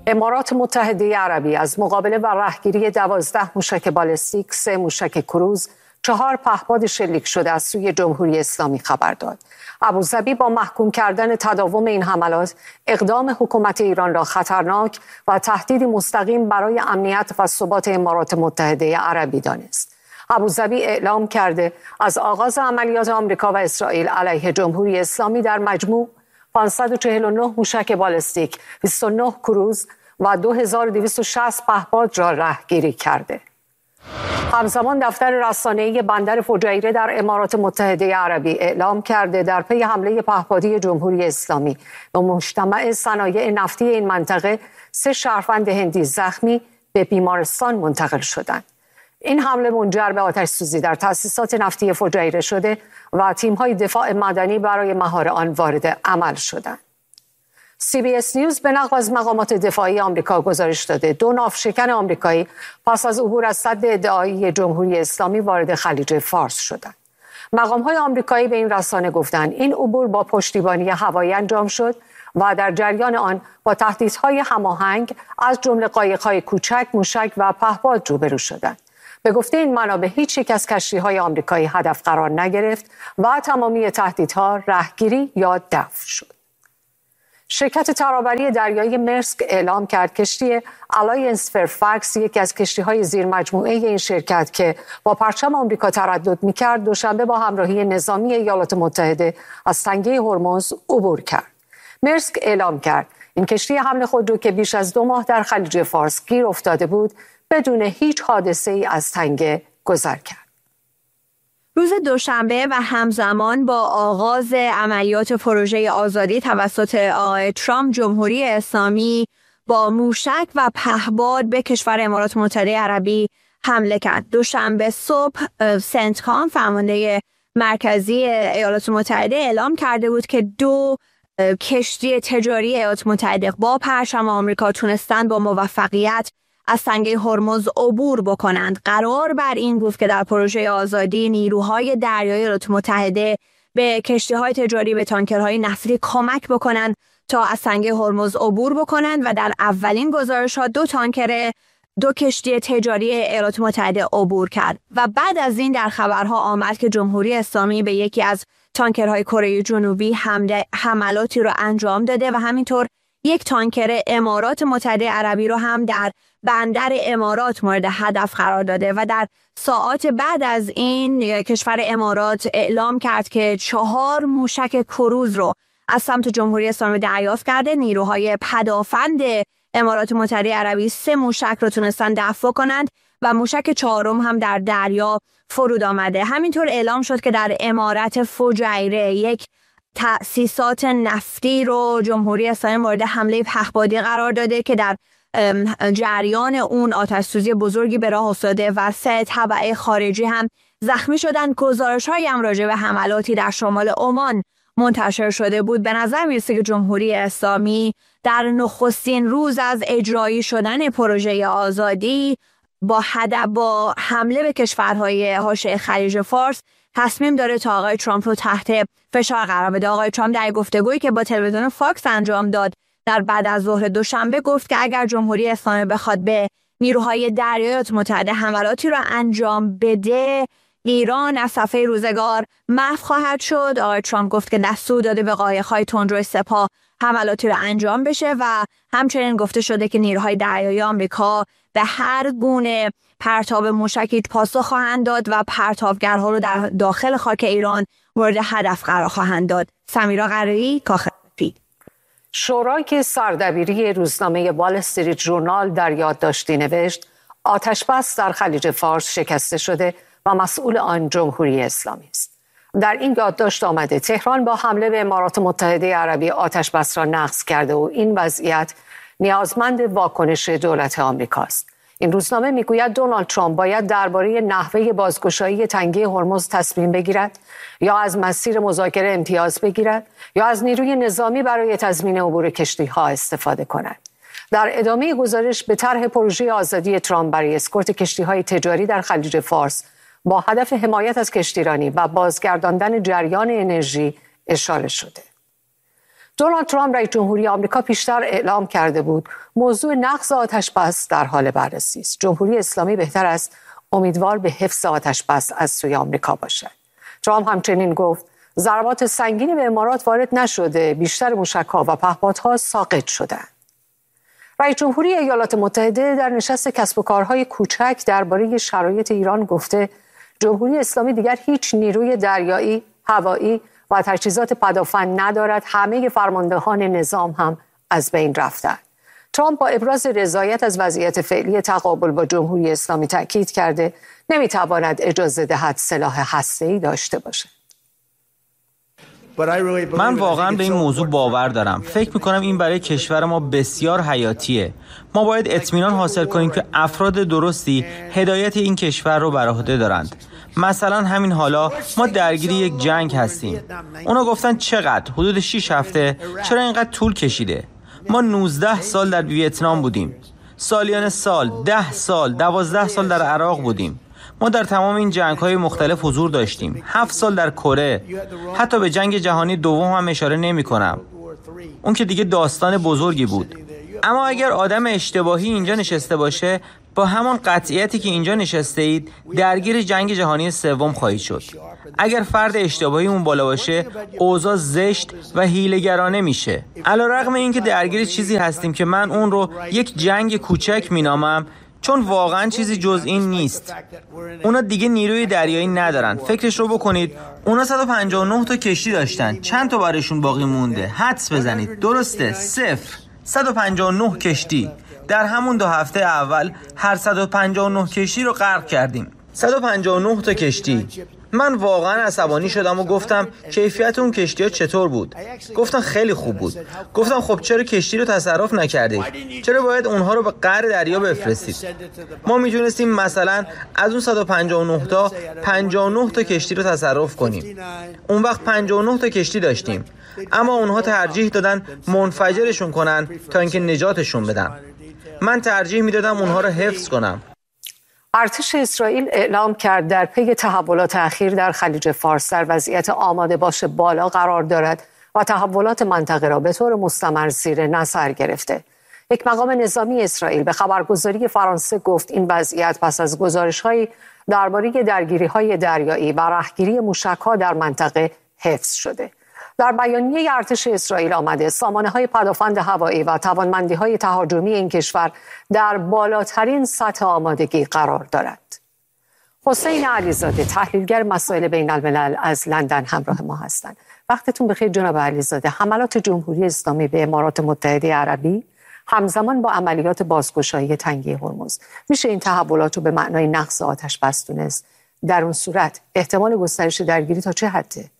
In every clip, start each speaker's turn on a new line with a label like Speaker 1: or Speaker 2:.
Speaker 1: امارات متحده عربی از مقابله و رهگیری 12 موشک بالستیک، 3 موشک کروز، 4 پهپاد شلیک شده از سوی جمهوری اسلامی خبر داد. ابوظبی با محکوم کردن تداوم این حملات اقدام حکومت ایران را خطرناک و تهدیدی مستقیم برای امنیت و ثبات امارات متحده عربی دانست. ابوظبی اعلام کرده از آغاز عملیات آمریکا و اسرائیل علیه جمهوری اسلامی در مجموع 549 موشک بالستیک، 29 کروز و 2260 پهپاد را رهگیری کرده. همزمان دفتر رسانه‌ای بندر فجیره در امارات متحده عربی اعلام کرده در پی حمله پهپادی جمهوری اسلامی به مجتمع صنایع نفتی این منطقه 3 شهروند هندی زخمی به بیمارستان منتقل شدند. این حمله منجر به آتش‌سوزی در تأسیسات نفتی فجیره شده و تیم‌های دفاع مدنی برای مهار آن وارد عمل شدند. CBS نیوز به نقل از مقامات دفاعی آمریکا گزارش داده 2 ناوشکن آمریکایی پس از عبور از سد ادعایی جمهوری اسلامی وارد خلیج فارس شدند. مقام‌های آمریکایی به این رسانه گفتند این عبور با پشتیبانی هوایی انجام شد و در جریان آن با تهدیدهای هماهنگ از جمله قایق‌های کوچک، موشک و پهپاد روبرو شدند. به گفته این منابع هیچ یک از کشتی‌های آمریکایی هدف قرار نگرفت و تمامی تهدیدها رهگیری یا دفع شد. شرکت ترابری دریایی مرسک اعلام کرد کشتی الاینس فرفکس، یکی از کشتی‌های زیر مجموعه این شرکت که با پرچم آمریکا تردد می‌کرد، دوشنبه با همراهی نظامی ایالات متحده از تنگه هرمز عبور کرد. مرسک اعلام کرد این کشتی حمل خودرو که بیش از 2 ماه در خلیج فارس گیر افتاده بود بدون هیچ حادثه‌ای از تنگه گذر کرد.
Speaker 2: روز دوشنبه و همزمان با آغاز عملیات پروژه آزادی توسط آقای ترامپ، جمهوری اسلامی با موشک و پهپاد به کشور امارات متحده عربی حمله کرد. دوشنبه صبح سنتکام، فرمانده مرکزی ایالات متحده، اعلام کرده بود که 2 کشتی تجاری ایالات متحده با پرچم آمریکا تونستند با موفقیت از تنگه هرمز عبور بکنند. قرار بر این بود که در پروژه آزادی نیروهای دریایی ایالات متحده به کشتی‌های تجاری، به تانکرهای نفتی کمک بکنند تا از تنگه هرمز عبور بکنند و در اولین گزارش‌ها 2 کشتی تجاری ایالات متحده عبور کرد و بعد از این در خبرها آمد که جمهوری اسلامی به یکی از تانکرهای کره جنوبی حملاتی رو انجام داده و همینطور 1 تانکر امارات متحده عربی رو هم در بندر امارات مورد هدف قرار داده و در ساعات بعد از این کشور امارات اعلام کرد که 4 موشک کروز رو از سمت جمهوری اسلامی دریافت کرده. نیروهای پدافند امارات متحده عربی 3 موشک رو تونستن دفع کنند و موشک 4م هم در دریا فرود آمده. همینطور اعلام شد که در امارت فجیره 1 تأسیسات نفتی رو جمهوری اسلامی مورد حمله پهپادی قرار داده که در جریان اون آتش‌سوزی بزرگی به راه افتاده و 3 تبع خارجی هم زخمی شدن. گزارش‌هایی هم راجع به حملاتی در شمال عمان منتشر شده بود. به نظر می‌رسه که جمهوری اسلامی در نخستین روز از اجرایی شدن پروژه آزادی با حمله به کشورهای حاشیه خلیج فارس تصمیم داره تا آقای ترامپ رو تحت فشار قرار بده. آقای ترامپ در گفتگویی که با تلویزیون فاکس انجام داد در بعد از ظهر دوشنبه گفت که اگر جمهوری اسلامی بخواد به نیروهای دریایی ایالات متحده حملاتی را انجام بده، ایران از صفحه روزگار محو خواهد شد. آقای ترامپ گفت که دستور داده به قایق‌های تندروی سپاه حملاتی را انجام بشه و همچنین گفته شده که نیروهای دریایی آمریکا به هر گونه پرتاب موشکی پاسخ خواهند داد و پرتابگرها رو در داخل خاک ایران مورد هدف قرار خواهند داد. سمیرا قرایی، کاخ سفید.
Speaker 1: شورای که سردبیری روزنامه وال استریت ژورنال در یادداشتی نوشت آتش‌بس در خلیج فارس شکسته شده و مسئول آن جمهوری اسلامی است. در این یادداشت آمده تهران با حمله به امارات متحده عربی آتش‌بس را نقض کرده و این وضعیت نیازمند واکنش دولت آمریکاست. این روزنامه میگوید دونالد ترامپ باید درباره نحوه بازگشایی تنگه هرمز تصمیم بگیرد یا از مسیر مذاکره امتیاز بگیرد یا از نیروی نظامی برای تضمین عبور کشتی‌ها استفاده کند. در ادامه گزارش به طرح پروژه آزادی ترامپ برای اسکورت کشتی‌های تجاری در خلیج فارس با هدف حمایت از کشتیرانی و بازگرداندن جریان انرژی اشاره شده. دونالد ترامپ رئیس جمهوری آمریکا پیشتر اعلام کرده بود موضوع نقض آتش‌بس در حال بررسی است. جمهوری اسلامی بهتر است امیدوار به حفظ آتش‌بس از سوی آمریکا باشد. ترامپ همچنین گفت ضربات سنگینی به امارات وارد نشده، بیشتر موشک‌ها و پهپادها ساقط شدند. رئیس جمهوری ایالات متحده در نشست کسب و کارهای کوچک درباره شرایط ایران گفته جمهوری اسلامی دیگر هیچ نیروی دریایی، هوایی و تجهیزات پدافند ندارد. همه فرماندهان نظام هم از بین رفتند. ترامپ با ابراز رضایت از وضعیت فعلی تقابل با جمهوری اسلامی تاکید کرده نمیتواند اجازه دهد سلاح هسته‌ای داشته باشد.
Speaker 3: من واقعا به این موضوع باور دارم. فکر میکنم این برای کشور ما بسیار حیاتیه. ما باید اطمینان حاصل کنیم که افراد درستی هدایت این کشور رو بر عهده دارند. مثلا همین حالا ما درگیر یک جنگ هستیم. اونا گفتن چقدر؟ حدود 6 هفته. چرا اینقدر طول کشیده؟ ما 19 سال در ویتنام بودیم. سالیان سال، 10 سال، 12 سال در عراق بودیم. ما در تمام این جنگ‌های مختلف حضور داشتیم. 7 سال در کره. حتی به جنگ جهانی دوم هم اشاره نمی‌کنم. اون که دیگه داستان بزرگی بود. اما اگر آدم اشتباهی اینجا نشسته باشه، با همان قطعیتی که اینجا نشسته اید درگیر جنگ جهانی سوم خواهید شد. اگر فرد اشتباهی اون بالا باشه، اوضاع زشت و حیله‌گرانه میشه. علی‌رغم اینکه درگیر چیزی هستیم که من اون رو یک جنگ کوچک مینامم، چون واقعا چیزی جز این نیست. اونا دیگه نیروی دریایی ندارن. فکرش رو بکنید. اونا 159 تا کشتی داشتن. چند تا برایشون باقی مونده؟ حدس بزنید. درسته، 0. 159 کشتی. در همون 2 هفته اول هر 159 کشتی رو غرق کردیم. 159 تا کشتی. من واقعا عصبانی شدم و گفتم کیفیت اون کشتی ها چطور بود؟ گفتن خیلی خوب بود. گفتم خب چرا کشتی رو تصرف نکردید؟ چرا باید اونها رو به قعر دریا بفرستید؟ ما میتونستیم مثلا از اون 159 تا 59 تا کشتی رو تصرف کنیم. اون وقت 59 تا کشتی داشتیم. اما اونها ترجیح دادن منفجرشون کنن تا اینکه نجاتشون بدن. من ترجیح میدادم اونها رو حفظ کنم.
Speaker 1: ارتش اسرائیل اعلام کرد در پی تحولات اخیر در خلیج فارس در وضعیت آماده باش بالا قرار دارد و تحولات منطقه را به طور مستمر زیر نظر گرفته. یک مقام نظامی اسرائیل به خبرگزاری فرانسه گفت این وضعیت پس از گزارش‌هایی درباره درگیری‌های دریایی و رهگیری موشک‌ها در منطقه حفظ شده. در بیانیه ارتش اسرائیل آمده سامانه‌های پدافند هوایی و توانمندی‌های تهاجمی این کشور در بالاترین سطح آمادگی قرار دارد. حسین علیزاده تحلیلگر مسائل بین الملل از لندن همراه ما هستند. وقتتون بخیر جناب علیزاده. حملات جمهوری اسلامی به امارات متحده عربی همزمان با عملیات بازگشایی تنگه هرمز، میشه این تحولات رو به معنای نقض آتش‌بس دونست؟ در اون صورت احتمال گسترش درگیری تا چه حده؟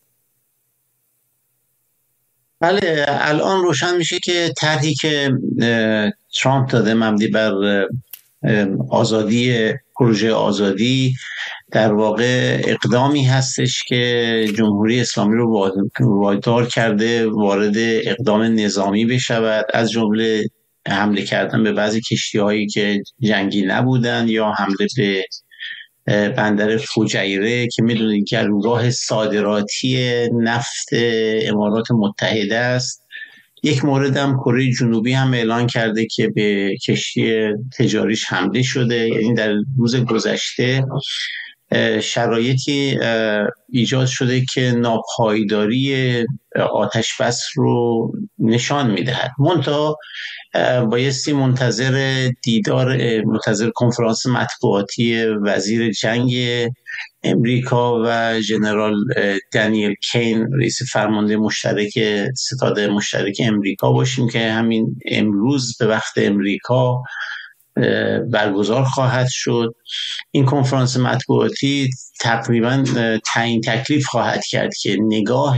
Speaker 4: بله، الان روشن میشه که طرحی که ترامپ داده مبنی بر آزادی، پروژه آزادی، در واقع اقدامی هستش که جمهوری اسلامی رو وادار کرده وارد اقدام نظامی بشود، از جمله حمله کردن به بعضی کشتی‌هایی که جنگی نبودن یا حمله به بندر فجیره که میدونید که راه صادراتی نفت امارات متحده است. یک مورد هم کره جنوبی هم اعلان کرده که به کشتی تجاریش حمله شده. یعنی در روز گذشته شرایطی ایجاد شده که ناپایداری آتش‌بس رو نشان میدهد. منتها بایستی منتظر کنفرانس مطبوعاتی وزیر جنگ امریکا و ژنرال دانیل کین رئیس فرمانده مشترک ستاد مشترک امریکا باشیم که همین امروز به وقت امریکا برگزار خواهد شد. این کنفرانس مطبوعاتی تقریبا تعیین تکلیف خواهد کرد که نگاه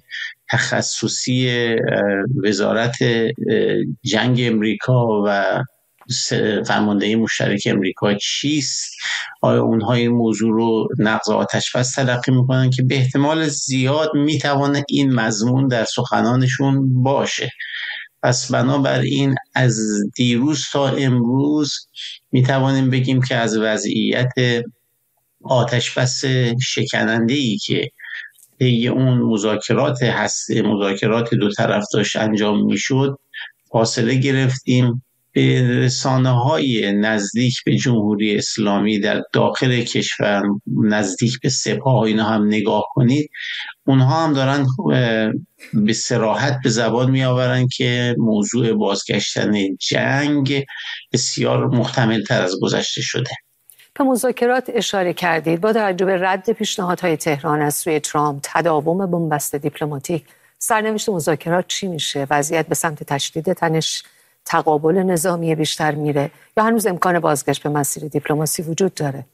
Speaker 4: تخصصی وزارت جنگ امریکا و فرماندهی مشترک امریکا چیست. آیا اونها این موضوع رو نقض آتش‌بس تلقی میکنن که به احتمال زیاد میتوانه این مضمون در سخنانشون باشه. پس بنابراین از دیروز تا امروز میتوانیم بگیم که از وضعیت آتش‌بس شکننده‌ای که طی اون مذاکرات دو طرف داشت انجام میشد فاصله گرفتیم. به رسانه‌های نزدیک به جمهوری اسلامی در داخل کشور، نزدیک به سپاه اینا هم نگاه کنید، اونها هم دارن به صراحت به زبان می آورن که موضوع بازگشتن جنگ بسیار محتمل تر از گذشته شده.
Speaker 1: به مذاکرات اشاره کردید. با توجه به رد پیشنهادهای تهران از سوی ترامپ، تداوم بنبست دیپلماتیک، سرنوشت مذاکرات چی میشه؟ وضعیت به سمت تشدید تنش، تقابل نظامی بیشتر میره یا هنوز امکان بازگشت به مسیر دیپلماسی وجود داره؟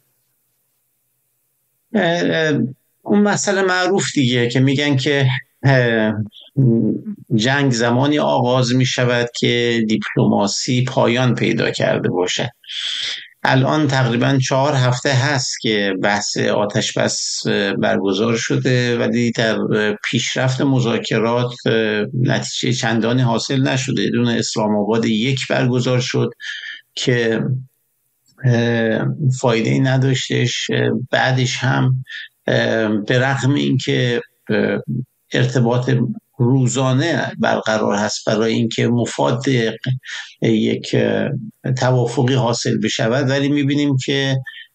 Speaker 4: اون مسئله معروف دیگه که میگن که جنگ زمانی آغاز می شود که دیپلماسی پایان پیدا کرده باشد. الان تقریبا 4 هفته هست که بحث آتش بس برگزار شده، ولی در پیشرفت مذاکرات نتیجه چندانی حاصل نشده. دون اسلام آباد 1 برگزار شد که فایده نداشتش. بعدش هم به رغم اینکه ارتباط روزانه برقرار هست برای اینکه مفاد یک توافقی حاصل بشود، ولی میبینیم که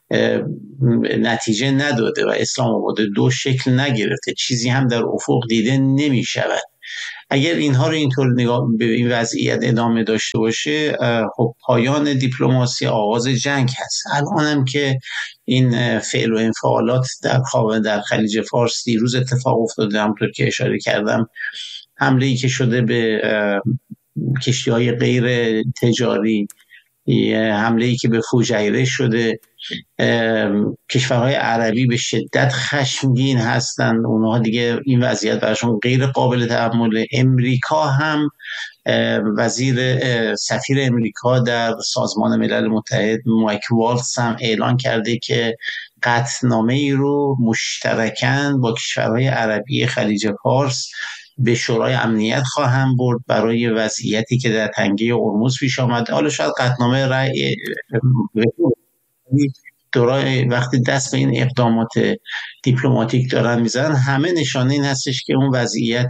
Speaker 4: نتیجه نداده و اسلام آباد 2 شکل نگرفته، چیزی هم در افق دیده نمیشود. اگر اینها رو اینطور نگاه به این وضعیت ادامه داشته باشه، خب پایان دیپلماسی آغاز جنگ هست. الان هم که این فعل و انفعالات در خلیج فارس دیروز اتفاق افتاده، همونطور که اشاره کردم، حمله‌ای که شده به کشتی‌های غیر تجاری، حمله‌ای که به فوجیره شده، کشورهای عربی به شدت خشمگین هستند. اونها دیگه این وضعیت براشون غیر قابل تحمله. امریکا هم سفیر امریکا در سازمان ملل متحد مایک والتز هم اعلان کرده که قطعنامه‌ای رو مشترکاً با کشورهای عربی خلیج فارس به شورای امنیت خواهم برد برای وضعیتی که در تنگه هرمز پیش آمد. حالا شاید قطعنامه رأی وقتی دست به این اقدامات دیپلماتیک دارن میزنن، همه نشانه این هستش که اون وضعیت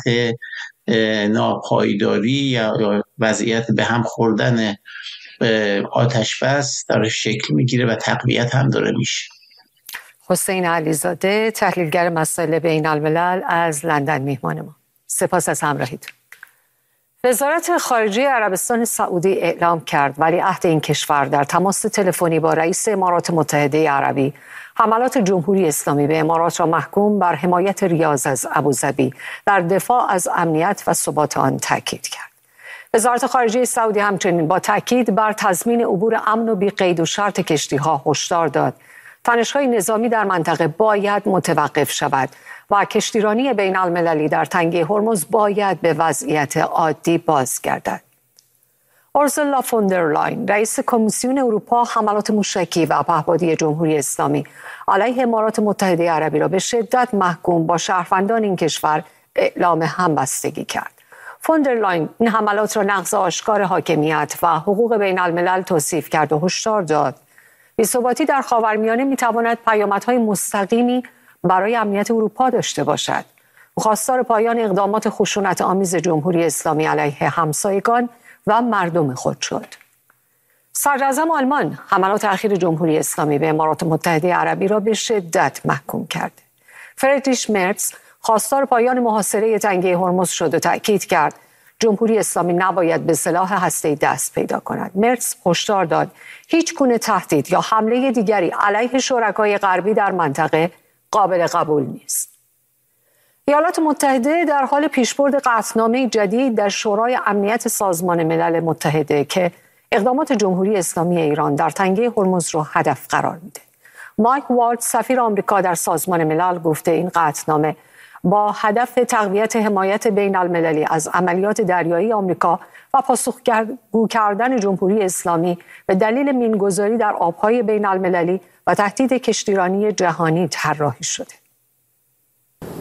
Speaker 4: ناپایداری یا وضعیت به هم خوردن آتش بس داره شکل میگیره و تقویت هم داره میشه.
Speaker 1: حسین علیزاده، تحلیلگر مسائل بین الملل، از لندن میهمان ما. سپاس از همراهیتون. وزارت خارجه عربستان سعودی اعلام کرد ولیعهد این کشور در تماس تلفنی با رئیس امارات متحده عربی حملات جمهوری اسلامی به امارات را محکوم بر حمایت ریاض از ابوظبی در دفاع از امنیت و ثبات آن تاکید کرد. وزارت خارجه سعودی همچنین با تاکید بر تضمین عبور امن و بی قید و شرط کشتی‌ها هشدار داد تنش‌های نظامی در منطقه باید متوقف شود و کشتیرانی بین المللی در تنگه هرمز باید به وضعیت عادی بازگردد. اورسولا فون در لاین، رئیس کمیسیون اروپا، حملات موشکی و پهپادی جمهوری اسلامی علیه امارات متحده عربی را به شدت محکوم با شهروندان این کشور اعلام همبستگی کرد. فون در لاین این حملات را نقض آشکار حاکمیت و حقوق بین الملل توصیف کرد و هشدار داد بی‌ثباتی در خاورمیانه می‌تواند پیامدهای مستقیمی برای امنیت اروپا داشته باشد. خواستار پایان اقدامات خشونت‌آمیز جمهوری اسلامی علیه همسایگان و مردم خود شد. صدراعظم آلمان حملات اخیر جمهوری اسلامی به امارات متحده عربی را به شدت محکوم کرد. فریدریش مرتز خواستار پایان محاصره تنگه هرمز شد و تأکید کرد جمهوری اسلامی نباید به سلاح هسته‌ای دست پیدا کند. مرتز هشدار داد هیچ گونه تهدید یا حمله دیگری علیه شرکای غربی در منطقه قابل قبول نیست. ایالات متحده در حال پیشبرد قطعنامه جدید در شورای امنیت سازمان ملل متحده که اقدامات جمهوری اسلامی ایران در تنگه هرمز را هدف قرار میده. مایک والتز، سفیر آمریکا در سازمان ملل، گفته این قطعنامه با هدف تقویت حمایت بین المللی از عملیات دریایی آمریکا و پاسخگو کردن جمهوری اسلامی به دلیل مینگذاری در آبهای بین المللی و تهدید کشتیرانی جهانی طراحی شده.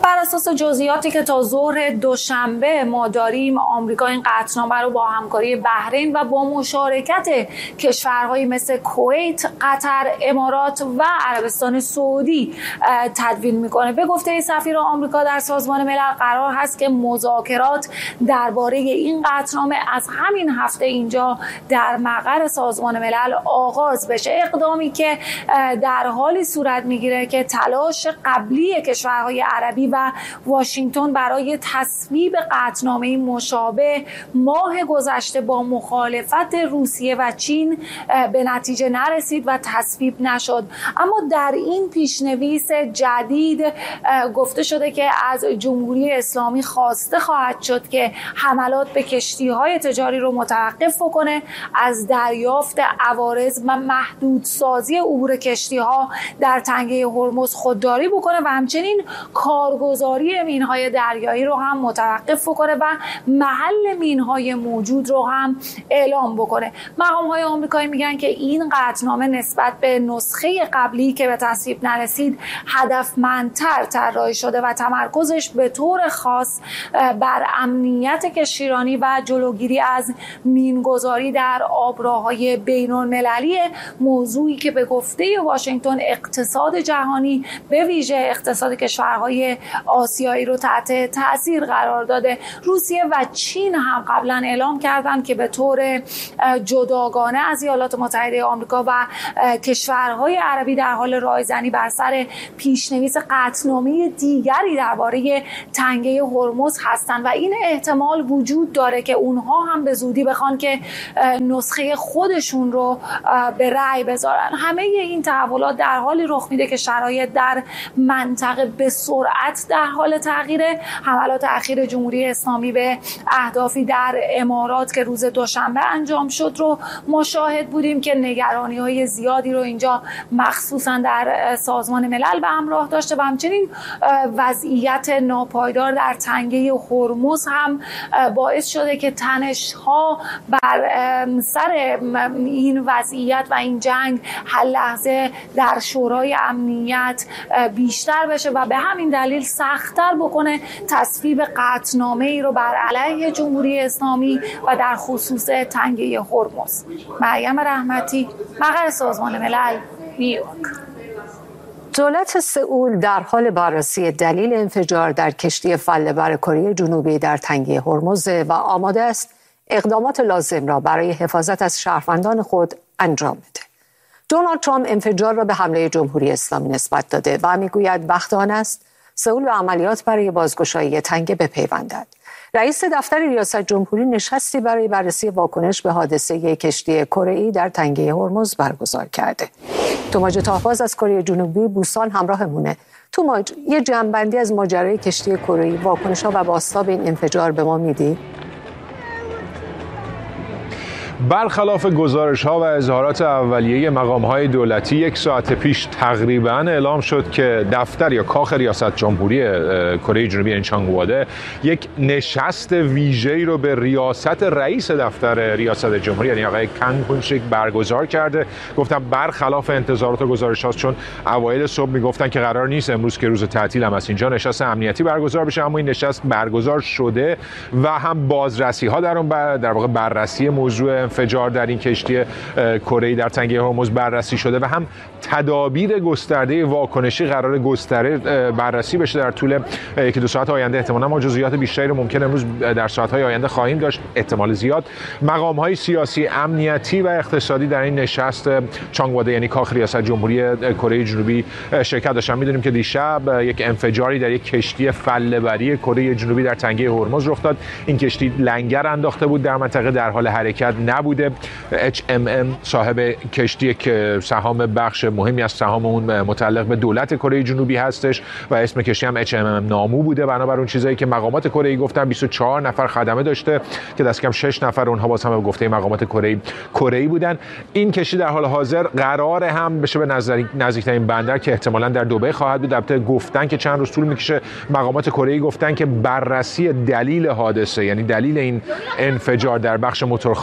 Speaker 5: بر اساس جزئیاتی که تا ظهر دوشنبه ما داریم، آمریکا این قطعنامه رو با همکاری بحرین و با مشارکت کشورهایی مثل کویت، قطر، امارات و عربستان سعودی تدوین میکنه. به گفته سفیر آمریکا در سازمان ملل قرار هست که مذاکرات درباره این قطعنامه از همین هفته اینجا در مقر سازمان ملل آغاز بشه. اقدامی که در حالی صورت میگیره که تلاش قبلی کشورهای عربی و واشنگتن برای تصویب قطعنامه مشابه ماه گذشته با مخالفت روسیه و چین به نتیجه نرسید و تصویب نشد. اما در این پیشنویس جدید گفته شده که از جمهوری اسلامی خواسته خواهد شد که حملات به کشتی‌های تجاری رو متوقف کنه، از دریافت عوارض و محدودسازی عبور کشتی‌ها در تنگه هرمز خودداری بکنه و همچنین کارگزاری مین‌های دریایی رو هم متوقف کنه و محل مین‌های موجود رو هم اعلام بکنه. مقام‌های آمریکایی میگن که این قطعنامه نسبت به نسخه قبلی که به تصویب نرسید هدفمندتر طراحی شده و تمرکزش به طور خاص بر امنیت کشتیرانی و جلوگیری از مینگذاری در آبراهای بین‌المللی، موضوعی که به گفته واشنگتن اقتصاد جهانی به ویژه اقتصاد کشورهای آسیایی رو تحت تأثیر قرار داده. روسیه و چین هم قبلا اعلام کردند که به طور جداگانه از ایالات متحده آمریکا و کشورهای عربی در حال رایزنی بر سر پیشنویس قطعنامه دیگری درباره تنگه هرمز هستند و این احتمال وجود داره که اونها هم به زودی بخوان که نسخه خودشون رو به رأی بذارن. همه این تحولات در حالی رخ میده که شرایط در منطقه به سرعت در حال تغییره. حملات اخیر جمهوری اسلامی به اهدافی در امارات که روز دوشنبه انجام شد رو ما شاهد بودیم که نگرانی‌های زیادی رو اینجا مخصوصا در سازمان ملل به همراه داشته و همچنین وضعیت ناپایدار در تنگه هرمز هم باعث شده که تنش‌ها بر سر این وضعیت و این جنگ هر لحظه در شورای امنیت بیشتر بشه و به همین دلیل سخت‌تر بکنه تصویب قطعنامه‌ای رو بر علیه جمهوری اسلامی و در خصوص تنگه هرمز. مریم رحمتی، مقر سازمان ملل، نیویورک.
Speaker 1: دولت سئول در حال بررسی دلیل انفجار در کشتی فله‌بر کره جنوبی در تنگه هرمز و آماده است اقدامات لازم را برای حفاظت از شهروندان خود انجام بده. دونالد ترامپ انفجار را به حمله جمهوری اسلامی نسبت داده و میگوید وقت آن است سئول به عملیات برای بازگشایی تنگه بپیوندد. رئیس دفتر ریاست جمهوری نشستی برای بررسی واکنش به حادثه کشتی کره‌ای در تنگه هرمز برگزار کرده. توماج تاهباز از کره جنوبی بوسان همراهمونه. توماج، یه جمع‌بندی از ماجرای کشتی کره‌ای، واکنش‌ها و بازتاب این انفجار به ما میدی؟
Speaker 6: برخلاف گزارش‌ها و اظهارات اولیه مقام‌های دولتی، 1 ساعت پیش تقریباً اعلام شد که دفتر یا کاخ ریاست جمهوری کره جنوبی انچانگواده یک نشست ویژه‌ای رو به ریاست رئیس دفتر ریاست جمهوری یعنی آقای کانگ هونشیک برگزار کرده. گفتم برخلاف انتظارات و گزارش‌هاست، چون اوایل صبح میگفتن که قرار نیست امروز که روز تعطیل هم از اینجا نشست امنیتی برگزار بشه، اما این نشست برگزار شده و هم بازرسی‌ها در واقع بررسی موضوع انفجار در این کشتی کره‌ای در تنگه هرمز بررسی شده و هم تدابیر گسترده واکنشی قرار بررسی بشه در طول 1-2 ساعت آینده. احتمالاً ما جزئیات بیشتری رو ممکن امروز در ساعت‌های آینده خواهیم داشت، احتمال زیاد. مقام‌های سیاسی، امنیتی و اقتصادی در این نشست چانگواده یعنی کاخ ریاست جمهوری کره جنوبی شرکت داشتن. می‌دونیم که دیشب یک انفجاری در یک کشتی فله‌بری کره جنوبی در تنگه هرمز رخ داد. این کشتی لنگر انداخته بود در منطقه، در حال حرکت نبوده. HMM صاحب کشتی که سهام بخش مهمی از سهام اون متعلق به دولت کره جنوبی هستش و اسم کشتی هم HMM نامو بوده. بنابر اون چیزایی که مقامات کره گفتن 24 نفر خدمه داشته که دست کم 6 نفر اونها باز هم به گفته مقامات کره بودن. این کشتی در حال حاضر قرار هم بشه به نزدیکترین بندر که احتمالاً در دبی خواهد بود. البته گفتن که چند روز طول میکشه. مقامات کره گفتن که بررسی دلیل حادثه یعنی دلیل این انفجار در بخش موتورخانه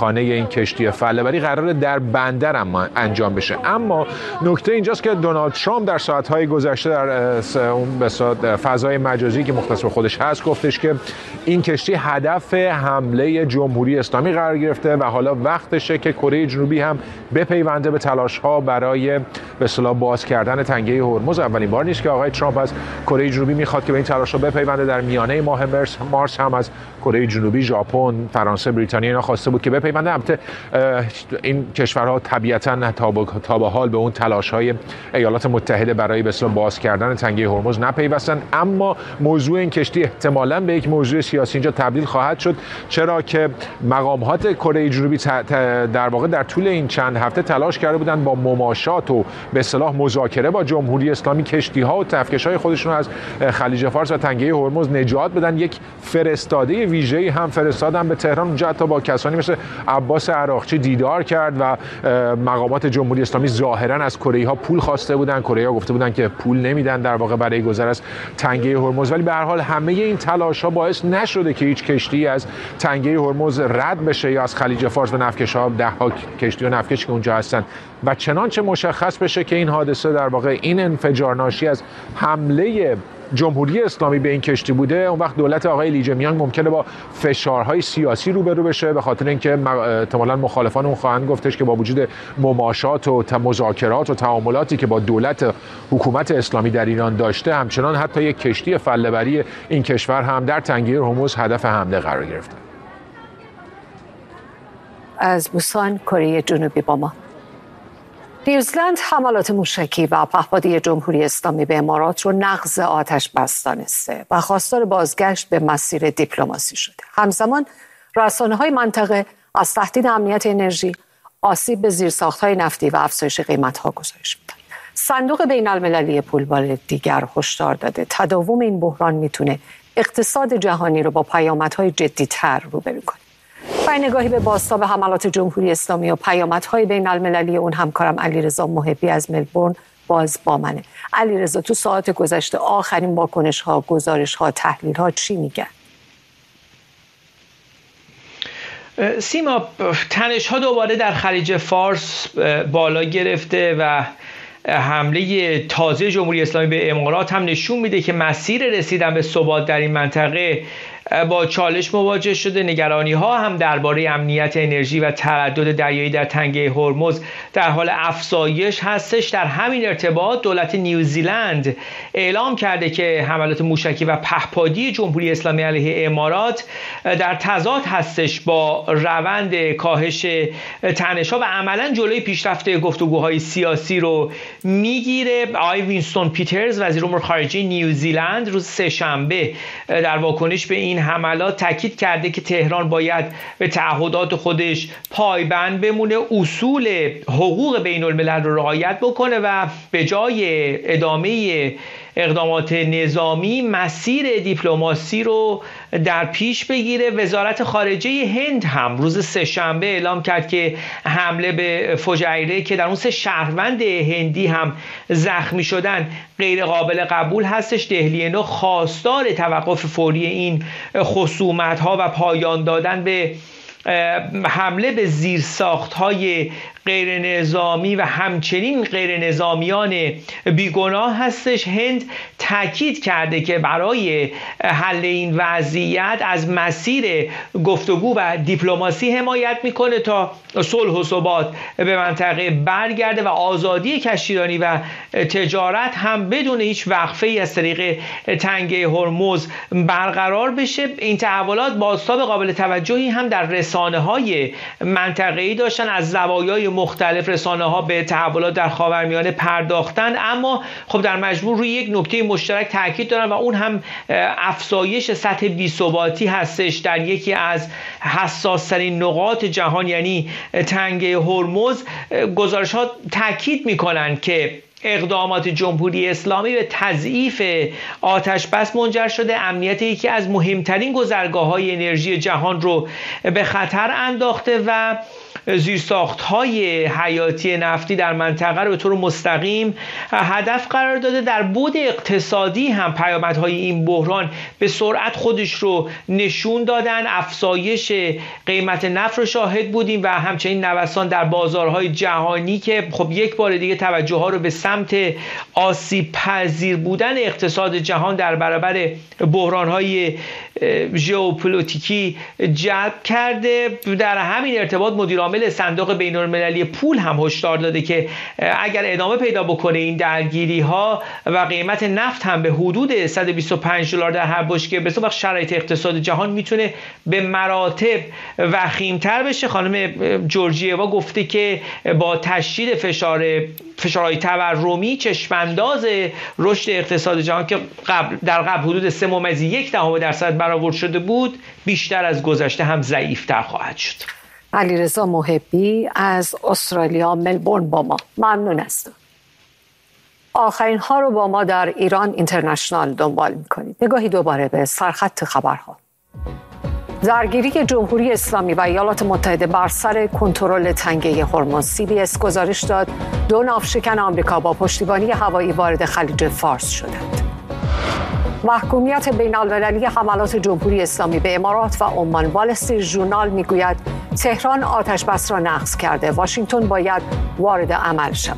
Speaker 6: این کشتی فله‌بری قراره در بندر هم انجام بشه. اما نکته اینجاست که دونالد ترامپ در ساعت‌های گذشته در اون به فضای مجازی که مختص به خودش هست گفتش که این کشتی هدف حمله جمهوری اسلامی قرار گرفته و حالا وقتشه که کره جنوبی هم بپیونده به تلاش‌ها برای به اصطلاح باز کردن تنگه هرمز. اولین بار نیست که آقای ترامپ از کره جنوبی میخواد که به این تلاش‌ها بپیونده. در میانه ماه مارس هم از کره جنوبی، ژاپن، فرانسه، بریتانیا اینا خواسته بود که بپیونده. البته این کشورها طبیعتاً تا به حال به اون تلاش‌های ایالات متحده برای به اصطلاح باز کردن تنگه هرمز نپیوستن، اما موضوع این کشتی احتمالاً به یک موضوع سیاسی اینجا تبدیل خواهد شد، چرا که مقامات کره جنوبی در واقع در طول این چند هفته تلاش کرده بودند با مماشات و به اصطلاح مذاکره با جمهوری اسلامی کشتی‌ها و تفکش‌های خودشون از خلیج فارس و تنگه هرمز نجات بدن. یک فرستاده ویژه‌ای هم فرستادن به تهران، اونجا حتی با کسانی مثل عباس عراقچی دیدار کرد و مقامات جمهوری اسلامی ظاهراً از کره‌ای‌ها پول خواسته بودن. کره‌ای‌ها گفته بودن که پول نمیدن در واقع برای گذر از تنگه هرمز، ولی به هر حال همه این تلاش‌ها باعث نشده که هیچ کشتی از تنگه هرمز رد بشه یا از خلیج فارس و نفکش‌ها، ده‌ها کشتی و نفکش که اونجا هستن، و چنانچه مشخص بشه که این حادثه در واقع این انفجار ناشی از حمله جمهوری اسلامی به این کشتی بوده، اون وقت دولت آقای لی جه-میانگ ممکنه با فشارهای سیاسی روبرو بشه، به خاطر اینکه احتمالاً مخالفان اون خواهند گفتش که با وجود مماشات و مذاکرات و تعاملاتی که با دولت حکومت اسلامی در ایران داشته، همچنان حتی یک کشتی فله‌بری این کشور هم در تنگه هرمز هدف حمله قرار گرفته.
Speaker 1: از بوسان، کره جنوبی با ما. نیوزلند حملات موشکی و پهپادی جمهوری اسلامی به امارات رو نقض آتش بس دانسته و خواستار بازگشت به مسیر دیپلماسی شده. همزمان رسانه‌های منطقه از تهدید امنیت انرژی، آسیب به زیرساخت‌های نفتی و افزایش قیمت‌ها گزارش می‌دن. صندوق بین‌المللی پولبال دیگر هشدار داده تداوم این بحران میتونه اقتصاد جهانی رو با پیامدهای جدی‌تر روبرو کنه. با نگاهی به بازتاب حملات جمهوری اسلامی و پیامدهای بین المللی اون، همکارم علیرضا محبی از ملبورن باز با منه. علیرضا، تو ساعات گذشته آخرین واکنش‌ها، گزارش‌ها، تحلیل‌ها چی میگن؟
Speaker 7: سیما، تنش‌ها دوباره در خلیج فارس بالا گرفته و حمله تازه جمهوری اسلامی به امارات هم نشون میده که مسیر رسیدن به ثبات در این منطقه با چالش مواجه شده. نگرانی ها هم درباره امنیت انرژی و تردد دریایی در تنگه هرمز در حال افزایش هستش. در همین ارتباط دولت نیوزیلند اعلام کرده که حملات موشکی و پهپادی جمهوری اسلامی علیه امارات در تضاد هستش با روند کاهش تنش‌ها و عملاً جلوی پیشرفت گفتگوهای سیاسی رو میگیره. آقای وینستون پیترز وزیر امور خارجه نیوزیلند روز سه‌شنبه در واکنش به این حملات تاکید کرده که تهران باید به تعهدات خودش پایبند بمونه، اصول حقوق بین الملل رو رعایت بکنه و به جای ادامه اقدامات نظامی مسیر دیپلماسی رو در پیش بگیره. وزارت خارجه هند هم روز سه‌شنبه اعلام کرد که حمله به فجایره که در اون 3 شهروند هندی هم زخمی شدن غیر قابل قبول هستش. دهلی نو خواستار توقف فوری این خصومت‌ها و پایان دادن به حمله به زیرساخت‌های غیر نظامی و همچنین غیر نظامیان بیگناه هستش. هند تاکید کرده که برای حل این وضعیت از مسیر گفتگو و دیپلماسی حمایت میکنه تا صلح و ثبات به منطقه برگرده و آزادی کشتیرانی و تجارت هم بدون هیچ وقفه‌ای از طریق تنگه هرمز برقرار بشه. این تحولات بازتاب قابل توجهی هم در رسانه‌های منطقه‌ای داشتن. از زوایای مختلف رسانه‌ها به تحولات در خاورمیانه پرداختن، اما خب در مجموع روی یک نکته مشترک تاکید دارن و اون هم افزایش سطح بی‌ثباتی هستش در یکی از حساس‌ترین نقاط جهان، یعنی تنگه هرمز. گزارش‌ها تاکید می‌کنن که اقدامات جمهوری اسلامی به تضعیف آتش بس منجر شده، امنیت یکی از مهمترین گذرگاه‌های انرژی جهان رو به خطر انداخته و زیرساخت‌های حیاتی نفتی در منطقه رو به طور مستقیم هدف قرار داده. در بعد اقتصادی هم پیامدهای این بحران به سرعت خودش رو نشون دادن. افزایش قیمت نفت رو شاهد بودیم و همچنین نوسان در بازارهای جهانی که خب یک بار دیگه توجه ها رو به سمت آسیب پذیر بودن اقتصاد جهان در برابر بحران‌های ژئوپلیتیکی جلب کرده. در همین ارتباط مدیر عامل صندوق بین‌المللی پول هم هشدار داده که اگر ادامه پیدا بکنه این درگیری‌ها و قیمت نفت هم به حدود $125 در هر بشکه برسه، وقت شرایط اقتصاد جهان میتونه به مراتب وخیم‌تر بشه. خانم جورجیوا گفته که با تشدید فشارهای تورمی چشمانداز رشد اقتصاد جهان که در قبل حدود 3.1% برآورد شده بود، بیشتر از گذشته هم ضعیف‌تر خواهد شد.
Speaker 1: علیرضا محبی از استرالیا ملبورن با ما. ممنون هستم. آخرین ها رو با ما در ایران اینترنشنال دنبال می‌کنید. نگاهی دوباره به سرخط خبرها. درگیری جمهوری اسلامی و ایالات متحده بر سر کنترل تنگه هرمز. CBS گزارش داد 2 ناوشکن آمریکا با پشتیبانی هوایی وارد خلیج فارس شدند. محکومیت بین‌المللی حملات جمهوری اسلامی به امارات و عمان. وال استریت ژورنال میگوید تهران آتش بس را نقض کرده. واشنگتن باید وارد عمل شود.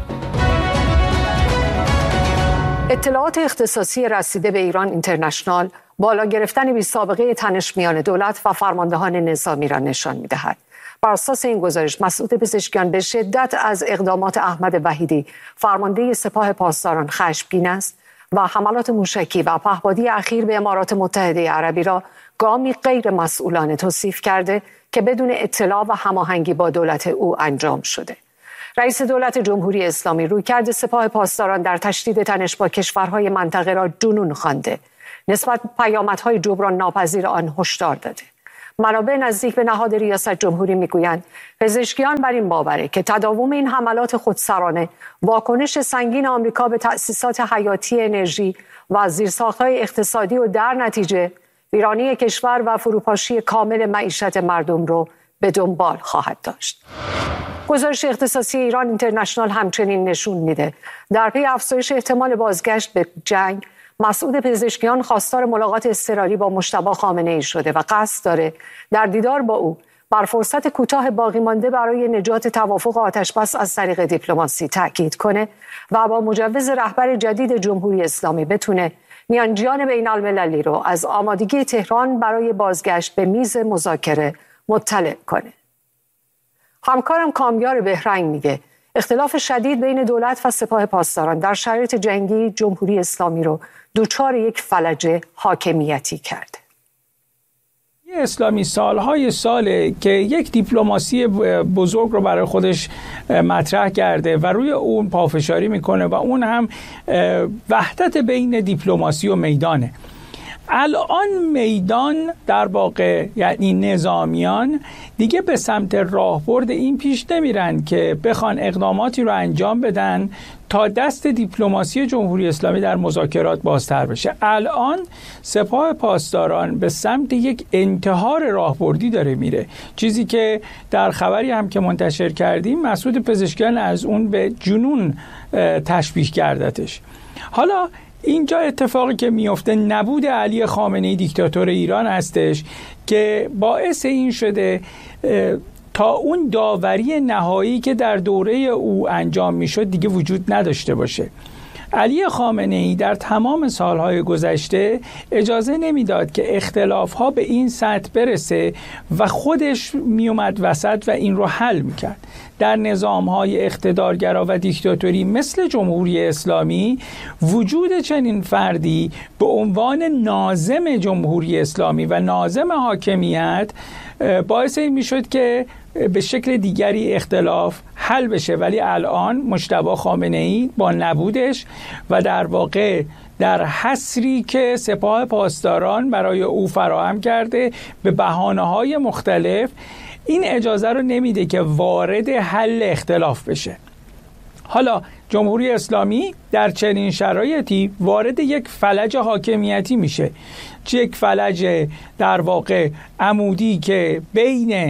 Speaker 1: اطلاعات اختصاصی رسیده به ایران اینترنشنال بالا گرفتن بی‌سابقه تنش میان دولت و فرماندهان نظامی را نشان می‌دهد. بر اساس این گزارش مسعود پزشکیان به شدت از اقدامات احمد وحیدی فرمانده سپاه پاسداران خشمگین است و حملات موشکی و پهپادی اخیر به امارات متحده عربی را گامی غیر مسئولانه توصیف کرده که بدون اطلاع و هماهنگی با دولت او انجام شده. رئیس دولت جمهوری اسلامی رویکرد سپاه پاسداران در تشدید تنش با کشورهای منطقه را جنون خوانده. نسبت به پیامدهای جبران ناپذیر آن هشدار داده. منابع نزدیک به نهاد ریاست جمهوری میگویند پزشکیان بر این باوره که تداوم این حملات خودسرانه واکنش سنگین آمریکا به تأسیسات حیاتی انرژی و زیرساخت‌های اقتصادی و در نتیجه ویرانی کشور و فروپاشی کامل معیشت مردم رو به دنبال خواهد داشت. گزارش اختصاصی ایران اینترنشنال همچنین نشون میده در پی افزایش احتمال بازگشت به جنگ، مسعود پزشکیان خواستار ملاقات اضطراری با مجتبی خامنه‌ای شده و قصد داره در دیدار با او بر فرصت کوتاه باقی مانده برای نجات توافق آتش‌بس از طریق دیپلماسی تاکید کنه و با مجوز رهبر جدید جمهوری اسلامی بتونه میانجیان بین‌المللی رو از آمادگی تهران برای بازگشت به میز مذاکره مطلع کنه. همکارم کامیار بهرنگ میگه اختلاف شدید بین دولت و سپاه پاسداران در شرایط جنگی جمهوری اسلامی رو دوچار یک فلج حاکمیتی کرده.
Speaker 8: اسلامی سالهای ساله که یک دیپلماسی بزرگ رو برای خودش مطرح کرده و روی اون پافشاری میکنه و اون هم وحدت بین دیپلماسی و میدانه. الان میدان در واقع یعنی نظامیان دیگه به سمت راهبرد این پیش نمیرن که بخوان اقداماتی رو انجام بدن تا دست دیپلماسی جمهوری اسلامی در مذاکرات بازتر بشه. الان سپاه پاسداران به سمت یک انتحار راهبردی داره میره، چیزی که در خبری هم که منتشر کردیم مسعود پزشکیان از اون به جنون تشبیه کردتش. حالا اینجا اتفاقی که میفته نبود علی خامنه‌ای دیکتاتور ایران هستش که باعث این شده تا اون داوری نهایی که در دوره او انجام میشد دیگه وجود نداشته باشه. علی خامنه‌ای در تمام سالهای گذشته اجازه نمیداد که اختلافها به این سطح برسه و خودش میومد وسط و این رو حل میکرد. در نظامهای اقتدارگرا و دیکتاتوری مثل جمهوری اسلامی وجود چنین فردی به عنوان ناظم جمهوری اسلامی و ناظم حاکمیت باعث این میشد که به شکل دیگری اختلاف حل بشه، ولی الان مجتبی خامنه‌ای با نبودش و در واقع در حصری که سپاه پاسداران برای او فراهم کرده به بهانه‌های مختلف این اجازه رو نمیده که وارد حل اختلاف بشه. حالا جمهوری اسلامی در چنین شرایطی وارد یک فلج حاکمیتی میشه، یک فلج در واقع عمودی که بین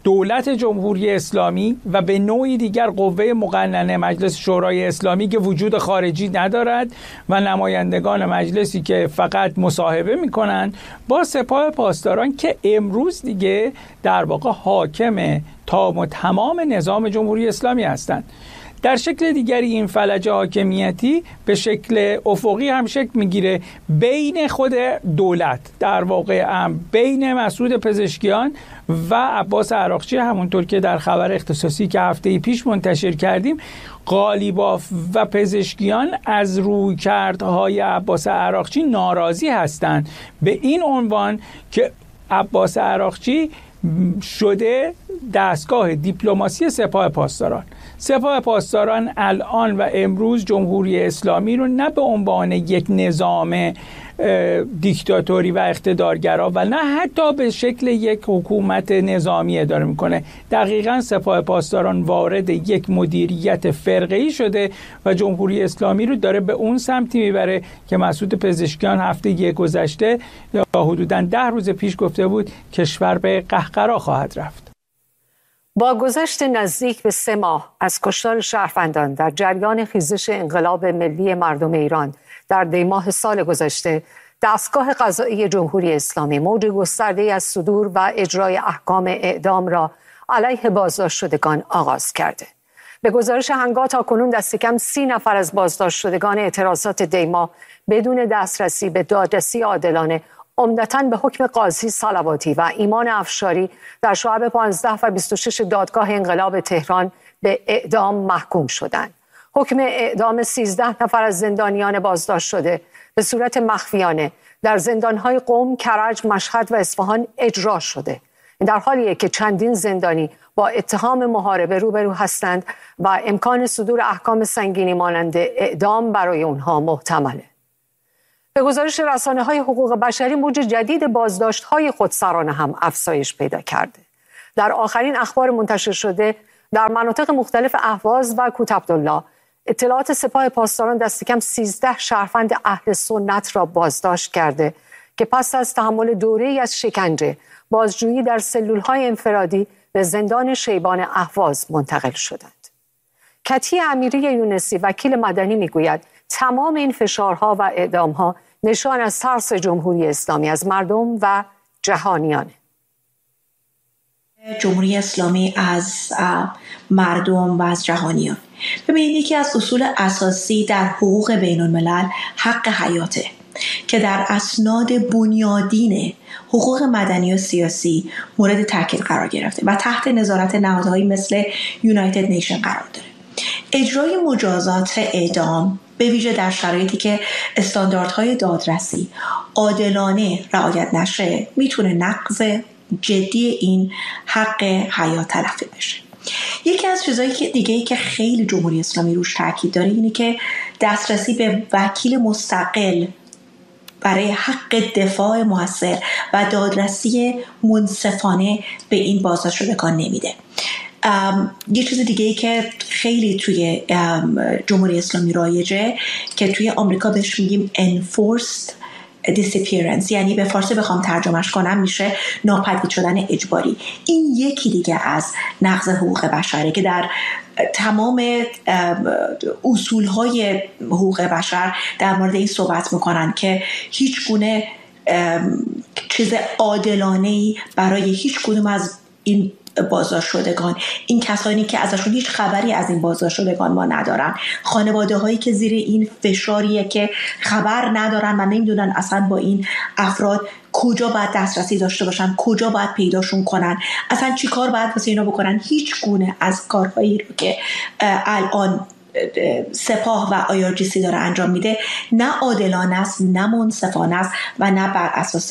Speaker 8: دولت جمهوری اسلامی و به نوعی دیگر قوه مقننه مجلس شورای اسلامی که وجود خارجی ندارد و نمایندگان مجلسی که فقط مصاحبه میکنند با سپاه پاسداران که امروز دیگه در واقع حاکم تام و تمام نظام جمهوری اسلامی هستند. در شکل دیگری این فلج حاکمیتی به شکل افقی هم شکل میگیره بین خود دولت، در واقع بین مسعود پزشکیان و عباس عراقچی، همونطور که در خبر اختصاصی که هفته پیش منتشر کردیم. قالیباف و پزشکیان از رویکردهای عباس عراقچی ناراضی هستند به این عنوان که عباس عراقچی شده دستگاه دیپلماسی سپاه پاسداران. سپاه پاسداران الان و امروز جمهوری اسلامی رو نه به عنوان یک نظام دیکتاتوری و اقتدارگرا و نه حتی به شکل یک حکومت نظامی اداره میکنه. دقیقاً سپاه پاسداران وارد یک مدیریت فرقه‌ای شده و جمهوری اسلامی رو داره به اون سمتی میبره که مسعود پزشکیان هفته گذشته یا حدوداً 10 روز پیش گفته بود کشور به قهقرا خواهد رفت.
Speaker 1: با گذشت نزدیک به 3 ماه از کشتار شهروندان در جریان خیزش انقلاب ملی مردم ایران در دیماه سال گذشته، دستگاه قضایی جمهوری اسلامی موج گسترده‌ای از صدور و اجرای احکام اعدام را علیه بازداشت شدگان آغاز کرده. به گزارش هنگا تاکنون دست کم 30 نفر از بازداشت شدگان اعتراضات دیماه بدون دسترسی به دادرسی عادلانه، عمدتاً به حکم قاضی صلواتی و ایمان افشاری در شعب 15 و 26 دادگاه انقلاب تهران به اعدام محکوم شدند. حکم اعدام 13 نفر از زندانیان بازداشت شده به صورت مخفیانه در زندانهای قم، کرج، مشهد و اصفهان اجرا شده. در حالیه که چندین زندانی با اتهام محاربه روبرو هستند و امکان صدور احکام سنگینی مانند اعدام برای اونها محتمله. به گزارش رسانه‌های حقوق بشری، موج جدید بازداشت‌های خودسرانه هم افزایش پیدا کرده. در آخرین اخبار منتشر شده در مناطق مختلف اهواز و کوتعبدالله، اطلاعات سپاه پاسداران دست کم 13 شهروند اهل سنت را بازداشت کرده که پس از تحمل دوره‌ای از شکنجه، بازجویی در سلول‌های انفرادی به زندان شیبان اهواز منتقل شدند. کتی امیری یونسی وکیل مدنی میگوید تمام این فشارها و اعدامها نشان از ترس جمهوری اسلامی از مردم و جهانیانه.
Speaker 9: جمهوری اسلامی از مردم و از جهانیان. ببینید، یکی از اصول اساسی در حقوق بین الملل حق حیاته که در اسناد بنیادین حقوق مدنی و سیاسی مورد تاکید قرار گرفته و تحت نظارت نهادهایی مثل یونایتد نیشن قرار داره. اجرای مجازات اعدام به ویژه در شرایطی که استانداردهای دادرسی عادلانه رعایت نشه میتونه نقض جدی این حق حیات تلقی بشه. یکی از چیزایی که دیگه‌ای که خیلی جمهوری اسلامی روش تاکید داره اینه که دسترسی به وکیل مستقل برای حق دفاع موثر و دادرسی منصفانه به این بازداشت شدگان نمیده. یه چیز دیگه‌ای که خیلی توی جمهوری اسلامی رایجه که توی آمریکا بهش میگیم enforced disappearance، یعنی به فارسی بخوام ترجمهش کنم میشه ناپدید شدن اجباری. این یکی دیگه از نقض حقوق بشره که در تمام اصولهای حقوق بشر در مورد این صحبت میکنن که هیچ گونه چیز عادلانه‌ای برای هیچ کدوم از این بازداشت شدگان، این کسانی که ازشون هیچ خبری از این بازداشت شدگان ما ندارن، خانواده هایی که زیر این فشاریه که خبر ندارن و نمیدونن اصلا با این افراد کجا باید دسترسی داشته باشن، کجا باید پیداشون کنن، اصلا چی کار باید واسه اینا بکنن. هیچ گونه از کارهایی رو که الان سپاه و IRGC داره انجام میده نه عادلانه است، نه منصفانه است و نه بر اساس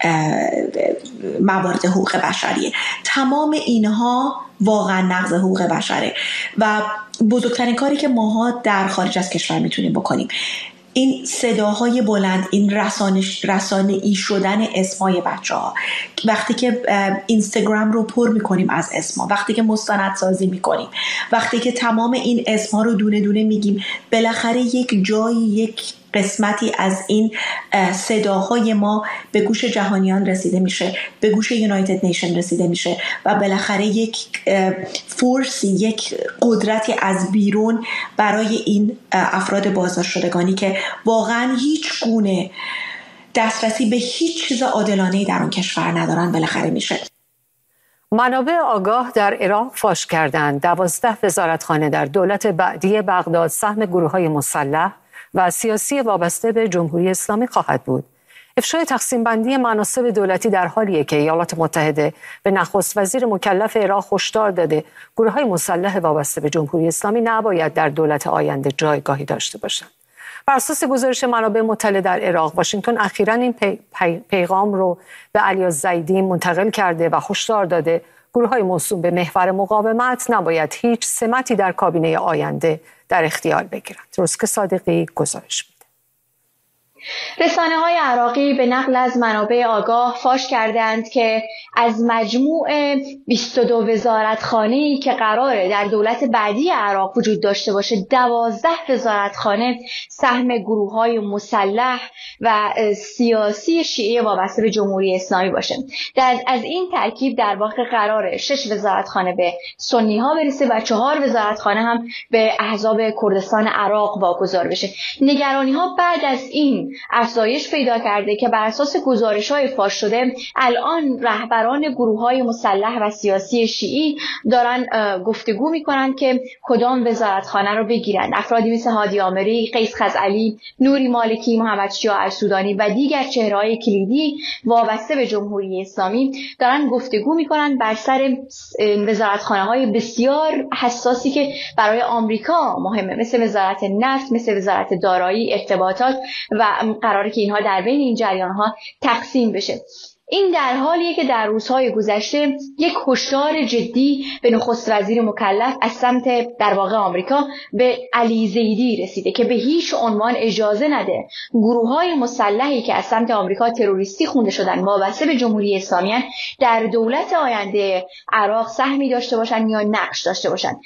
Speaker 9: موارد حقوق بشریه. تمام اینها واقعا نقض حقوق بشره و بزرگترین کاری که ماها در خارج از کشور میتونیم بکنیم این صداهای بلند، این رسانه‌ای شدن اسمای بچه‌ها. وقتی که اینستاگرام رو پر میکنیم از اسما، وقتی که مستندسازی میکنیم، وقتی که تمام این اسما رو دونه دونه میگیم، بالاخره یک جایی یک قسمتی از این صداهای ما به گوش جهانیان رسیده میشه، به گوش یونایتد نیشن رسیده میشه و بالاخره یک فورسی، یک قدرتی از بیرون برای این افراد بازداشت شدگانی که واقعا هیچ گونه دسترسی به هیچ چیز عادلانه‌ای در اون کشور ندارن بالاخره میشه.
Speaker 1: منابع آگاه در عراق فاش کردند 12 وزارتخانه در دولت بعدی بغداد سهم گروه‌های مسلح و سیاسی وابسته به جمهوری اسلامی خواهد بود. افشای تقسیم بندی مناصب دولتی در حالیه که ایالات متحده به نخست وزیر مکلف عراق هشدار داده گروه‌های مسلح وابسته به جمهوری اسلامی نباید در دولت آینده جایگاهی داشته باشند. بر اساس گزارش منابع مطلع در عراق، واشنگتن اخیراً این پیغام رو به علی الزیدی منتقل کرده و هشدار داده گروه‌های موسوم به محور مقاومت نباید هیچ سمتی در کابینه آینده در اختیار بگیرند. رزق صادقی گزارش میده.
Speaker 10: رسانه‌های عراقی به نقل از منابع آگاه فاش کردند که از مجموع 22 وزارتخانه‌ای که قراره در دولت بعدی عراق وجود داشته باشه، 12 وزارتخانه سهم گروه‌های مسلح و سیاسی شیعه وابسته به جمهوری اسلامی باشه. از این ترکیب در واقع قراره 6 وزارتخانه به سنی‌ها برسه و 4 وزارتخانه هم به احزاب کردستان عراق واگذار بشه. نگرانی‌ها بعد از این افزایش پیدا کرده که بر اساس گزارش‌های فاش شده الان رهبران گروه‌های مسلح و سیاسی شیعی دارن گفتگو می‌کنند که کدام وزارتخانه رو بگیرند. افرادی مثل هادی آمری، قیس خزعلی، نوری مالکی، محمد شجاع السودانی و دیگر چهره‌های کلیدی وابسته به جمهوری اسلامی دارن گفتگو می‌کنند بر سر وزارتخانه‌های بسیار حساسی که برای آمریکا مهمه، مثل وزارت نفت، مثل وزارت دارایی، ارتباطات و قراره که اینها در بین این جریان‌ها تقسیم بشه. این در حالیه که در روزهای گذشته یک هشدار جدی به نخست وزیر مکلف از سمت در واقع آمریکا به علی زیدی رسیده که به هیچ عنوان اجازه نده گروه‌های مسلحی که از سمت آمریکا تروریستی خونده شدن وابسته به جمهوری اسلامی در دولت آینده عراق سهمی داشته باشن یا نقش داشته باشن.